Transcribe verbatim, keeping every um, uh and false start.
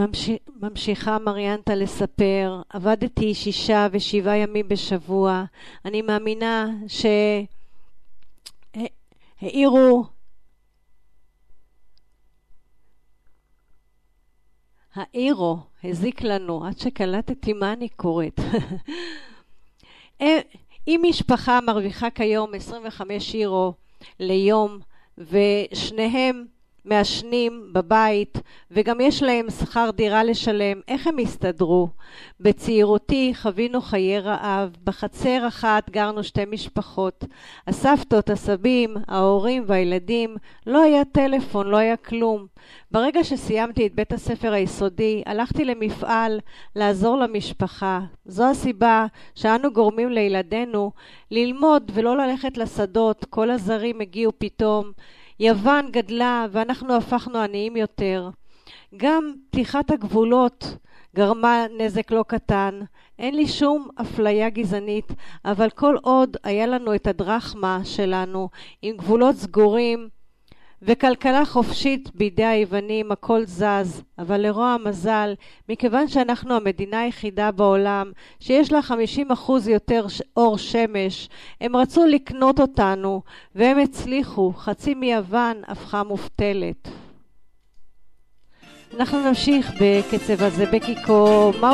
ממשיך, ממשיכה מריאנטה לספר, עבדתי שישה ושבעה ימים בשבוע. אני מאמינה שהעירו, העירו הזיק לנו, עד שקלטתי מה אני קוראת. אם משפחה מרוויחה כיום עשרים וחמש אירו ליום, ושניהם מעשנים בבית, וגם יש להם שכר דירה לשלם, איך הם יסתדרו? בצעירותי חווינו חיי רעב, בחצר אחת גרנו שתי משפחות, הסבתות, הסבים, ההורים והילדים, לא היה טלפון, לא היה כלום. ברגע שסיימתי את בית הספר היסודי, הלכתי למפעל לעזור למשפחה. זו הסיבה שאנו גורמים לילדינו ללמוד ולא ללכת לשדות. כל הזרים הגיעו פתאום, יוון גדלה ואנחנו הפכנו עניים יותר. גם פתיחת הגבולות גרמה נזק לא קטן. אין לי שום אפליה גזענית, אבל כל עוד היה לנו את הדרחמה שלנו עם גבולות סגורים וכלכלה חופשית בידי היוונים, הכל זז. אבל לרוע המזל, מכיוון שאנחנו המדינה היחידה בעולם שיש לה חמישים אחוז יותר אור שמש, הם רצו לקנות אותנו והם הצליחו. חצי מיוון הפכה מובטלת. אנחנו נמשיך בקצב הזה בקיקו.